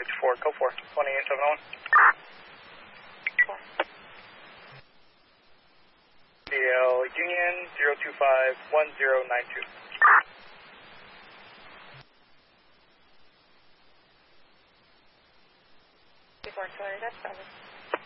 54, go for 2871. DL Union 0251092. Before 200, that's 7.